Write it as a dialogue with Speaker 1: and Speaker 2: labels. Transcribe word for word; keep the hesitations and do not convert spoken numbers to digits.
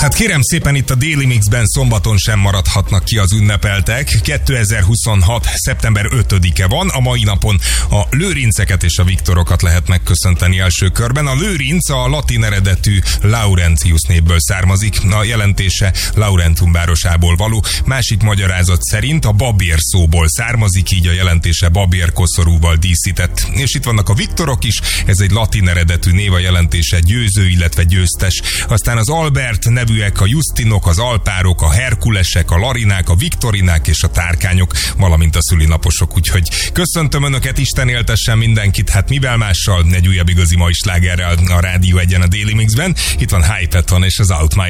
Speaker 1: Hát kérem szépen, itt a Daily Mixben szombaton sem maradhatnak ki az ünnepeltek. kétezer-huszonhat. szeptember ötödike van, a mai napon a Lőrinceket és a Viktorokat lehet megköszönteni első körben. A Lőrinc a latin eredetű Laurentius névből származik, a jelentése Laurentum városából való. Másik magyarázat szerint a babér szóból származik, így a jelentése babér koszorúval díszített. És itt vannak a Viktorok is, ez egy latin eredetű név, a jelentése győző, illetve győztes. Aztán az Albert nevűek a Justinok, az Alpárok, a Herkulesek, a Larinák, a Viktorinák és a Tárkányok, valamint a szülinaposok. Úgyhogy köszöntöm Önöket, Isten éltessen mindenkit, hát mivel mással, egy újabb igazi mai slágerrel a Rádió Egyen a Daily Mixben. Itt van Hypeton és az Out My